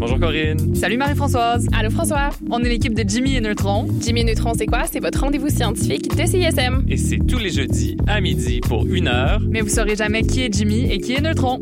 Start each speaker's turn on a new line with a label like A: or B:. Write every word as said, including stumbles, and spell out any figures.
A: Bonjour Corinne.
B: Salut Marie-Françoise.
C: Allô François.
B: On est l'équipe de Jimmy et Neutron.
C: Jimmy et Neutron, c'est quoi? C'est votre rendez-vous scientifique de C I S M.
A: Et c'est tous les jeudis à midi pour une heure.
B: Mais vous saurez jamais qui est Jimmy et qui est Neutron.